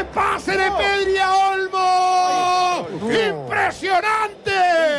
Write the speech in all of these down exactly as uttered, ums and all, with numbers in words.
¡Qué pase de Pedri a Olmo! ¡Impresionante!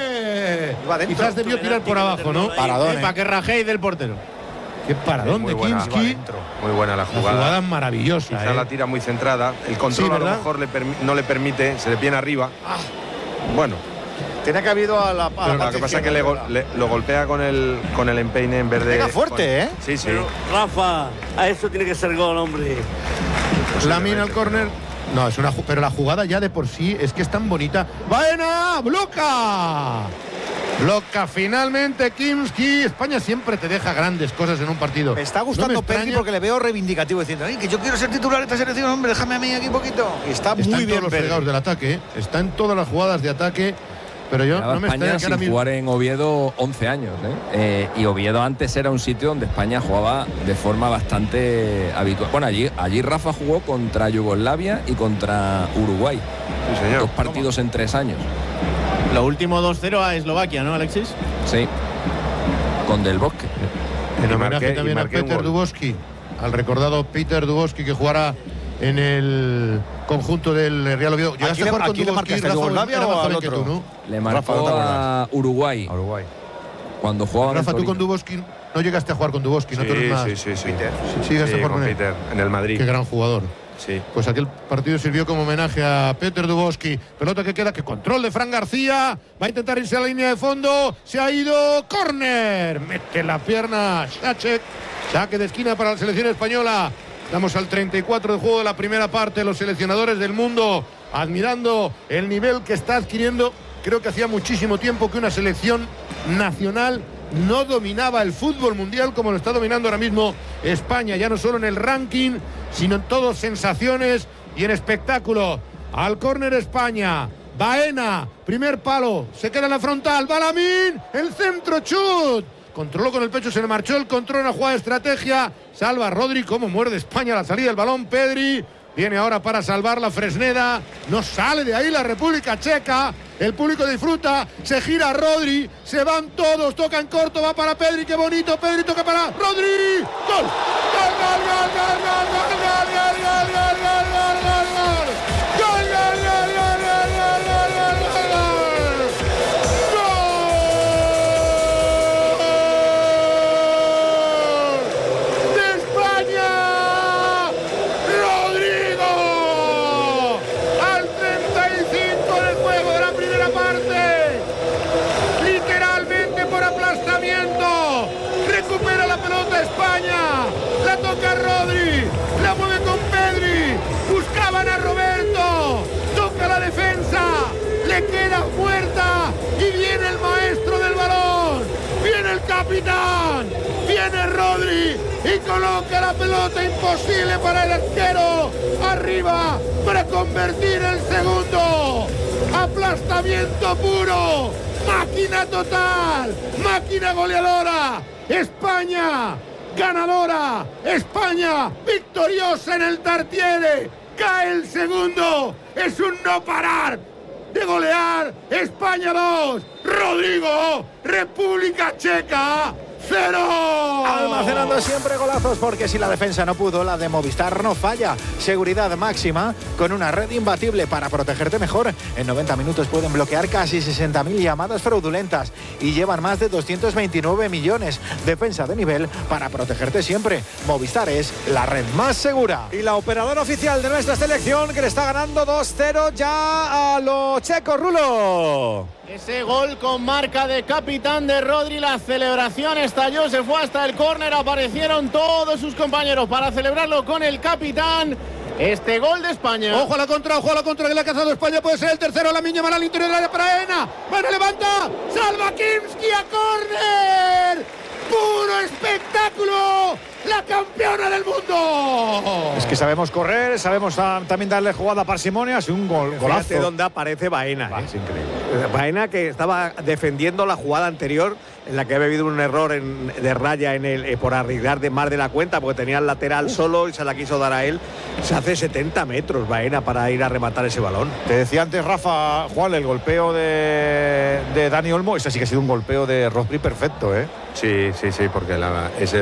Quizás debió tirar por abajo, ¿no? Paradón, eh, para que rajéis del portero. ¡Qué paradón de Kinski! Muy buena la jugada. La jugada es maravillosa. Quizá eh. la tira muy centrada. El control Sí, a lo mejor le no le permite, se le viene arriba. Ah. Bueno. Tiene que haber ido a la. A Pero la lo que pasa es que le, go le lo golpea con el, con el empeine en vez de. Pega fuerte, ¿eh? Sí, sí. Pero, Rafa, a eso tiene que ser gol, hombre. Lamine al córner. No, es una pero la jugada ya de por sí es que es tan bonita. ¡Baena! ¡Bloca! Bloca finalmente Kinski. España siempre te deja grandes cosas en un partido. Me está gustando no Pedri porque le veo reivindicativo diciendo, ay, que yo quiero ser titular de esta selección, hombre, déjame a mí aquí un poquito. Y está, está muy en bien todos los Pedri. fregados del ataque, ¿eh? Está en todas las jugadas de ataque. Pero yo Llevaba no me España extraña que sin ahora mismo... jugar en Oviedo once años, ¿eh? Eh, y Oviedo antes era un sitio donde España jugaba de forma bastante habitual. Bueno, allí, allí Rafa jugó contra Yugoslavia y contra Uruguay. Sí, señor. Dos partidos en tres años. Lo último dos cero a Eslovaquia, ¿no, Alexis? Sí. Con Del Bosque. En Y homenaje marqué- también y a marqué un Peter gol. Dubowski, al recordado Peter Dubowski que jugará en el conjunto del Real Oviedo. ¿Llegaste Aquí a le- jugar con aquí le Dubowski, marcaste a Rafa, Yugoslavia era o más al joven que otro? tú, ¿no? Le Rafa, marcó ¿no te a Uruguay. A Uruguay. Cuando jugaba en el Rafa, tú con Torino. Dubowski no llegaste a jugar con Dubowski, no Sí, tú eres más. sí, sí, sí. Peter. Sí, sí, llegaste a jugar con con él. Peter en el Madrid. Qué gran jugador. Sí. Pues aquel partido sirvió como homenaje a Peter Dubowski. Pelota que queda, que control de Fran García. Va a intentar irse a la línea de fondo. Se ha ido. Córner. Mete la pierna Sacek. Saque de esquina para la selección española. Estamos al treinta y cuatro de juego de la primera parte. Los seleccionadores del mundo admirando el nivel que está adquiriendo. Creo que hacía muchísimo tiempo que una selección nacional no dominaba el fútbol mundial como lo está dominando ahora mismo España, ya no solo en el ranking, sino en todo sensaciones y en espectáculo. Al córner España, Baena, primer palo, se queda en la frontal, va Lamine, el centro, chut. Controló con el pecho, se le marchó el control en la jugada de estrategia. Salva Rodri, cómo muerde España la salida del balón. Pedri viene ahora para salvar la Fresneda. No sale de ahí la República Checa. El público disfruta. Se gira Rodri. Se van todos. Toca en corto. Va para Pedri. Qué bonito. Pedri toca para Rodri. ¡Gol! ¡Gol, gol, gol, gol, gol, gol, gol, gol, gol, gol, gol, gol, gol, gol! ¡Gol, gol, gol, gol, gol, gol, gol, gol, gol, gol! Recupera la pelota España, la toca Rodri, la mueve con Pedri, buscaban a Roberto, toca la defensa, le queda puerta y viene el maestro del balón, viene el capitán, viene Rodri y coloca la pelota imposible para el arquero, arriba para convertir el segundo, aplastamiento puro. Máquina total, máquina goleadora, España ganadora, España victoriosa en el Tartiere, cae el segundo, es un no parar de golear, España dos, Rodrigo, República Checa cero. Almacenando siempre golazos porque si la defensa no pudo, la de Movistar no falla. Seguridad máxima con una red imbatible para protegerte mejor. En noventa minutos pueden bloquear casi sesenta mil llamadas fraudulentas y llevan más de doscientos veintinueve millones. Defensa de nivel para protegerte siempre. Movistar es la red más segura. Y la operadora oficial de nuestra selección que le está ganando dos cero ya a los checos, Rulo. Ese gol con marca de capitán de Rodri, la celebración estalló, se fue hasta el córner, aparecieron todos sus compañeros para celebrarlo con el capitán. Este gol de España. Ojo a la contra, ojo a la contra que le ha cazado España, puede ser el tercero, la miña mala al interior del área para Ena. Bueno, levanta, salva Kinski a córner. Puro espectáculo, la campeona del mundo. Es que sabemos correr, sabemos a, también darle jugada a parsimonia, es un gol, golazo. Fíjate dónde aparece Baena. Va, ¿eh? es increíble. Baena que estaba defendiendo la jugada anterior en la que había habido un error en, de raya en el, eh, por arriesgar de más de la cuenta porque tenía el lateral solo y se la quiso dar a él. Se hace setenta metros Baena para ir a rematar ese balón. Te decía antes, Rafa, Juan, el golpeo de, de Dani Olmo, ese sí que ha sido un golpeo de Rodri perfecto, ¿eh? Sí, sí, sí, porque la, ese